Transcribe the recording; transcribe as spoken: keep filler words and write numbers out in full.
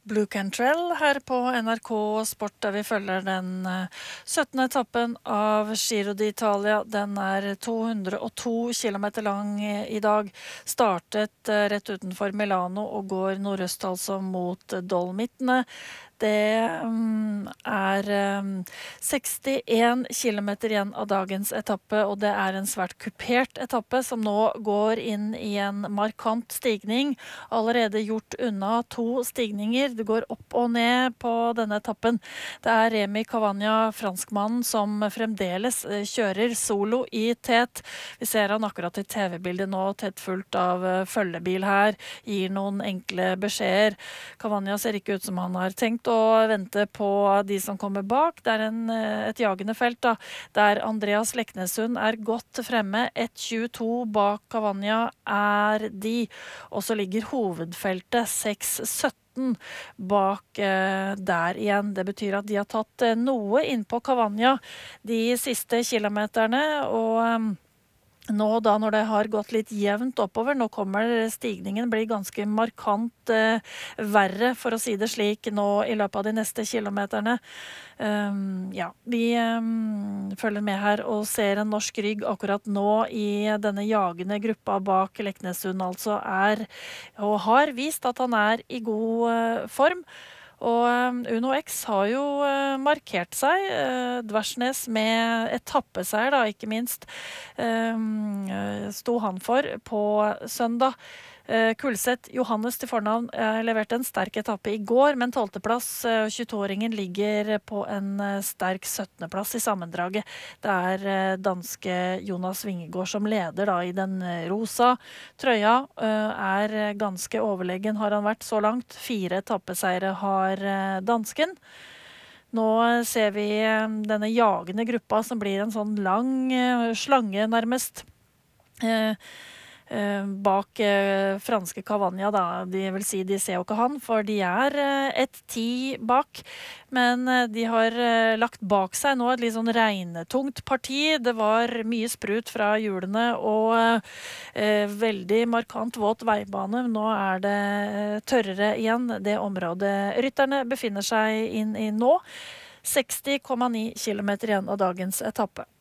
Blue Cantrell her på N R K Sport, der vi følger den eh, syttende etappen av Giro d'Italia. Den er to hundre og to kilometer lang eh, i dag. Startet eh, rett utenfor Milano og går nordøst altså mot eh, Dolomittene. Det mm, er um, sekstien kilometer igjen av dagens etappe, og det er en svært kupert etappe som nå går inn i en markant stigning. Allerede gjort unna to stigninger. Det går opp og ned på denne etappen. Det er Remy Cavagna, franskmannen, som fremdeles eh, kjører solo i tet. Vi ser han akkurat i T V-bildet nå, tett fullt av eh, følgebil her, gir noen enkle beskjeder. Cavagna ser ikke ut som han har tenkt å vente på de som kommer bak. Det er en, et jagende felt da, der Andreas Leknessund er godt fremme. ett tjueto bak Cavagna er de, og så ligger hovedfeltet seks sytten bak eh, der igjen. Det betyr at de har tatt eh, noe inn på Cavagna de siste kilometerne, og eh, nå da når det har gått litt jevnt oppover, nå kommer stigningen bli ganske markant eh, verre, for å si det slik, nå i løpet av de neste kilometerne. Um, ja, vi um, følger med her og ser en norsk rygg akkurat nå i denne jagende gruppa bak Leknessund, altså er, og har vist at han er i god uh, form. Og um, Uno X har jo uh, markert seg, uh, Dversnes med etappeseier da, ikke minst, um, uh, sto han for på søndag. Uh, Kulseth Johannes til fornavn uh, leverte en sterk etappe i går, men tolvteplass, uh, tjueto-åringen ligger på en uh, sterk syttende-plass i sammendraget. Det er uh, danske Jonas Vingegaard som leder da i den uh, rosa trøya, uh, er ganske overlegen har han vært så langt. Fire etappeseiere har uh, dansken. Nå ser vi uh, denne jagende gruppa som blir en sånn lang uh, slange nærmest. Uh, Uh, bak uh, franske Cavagna da, de vil si de ser jo ikke han, for de er uh, et ti bak, men uh, de har uh, lagt bak seg nå et litt sånn regnetungt parti. Det var mye sprut fra hjulene og uh, uh, veldig markant våt veibane. Nå er det uh, tørrere igjen, det området rytterne befinner seg inn i nå. seksti komma ni kilometer igjen av dagens etappe.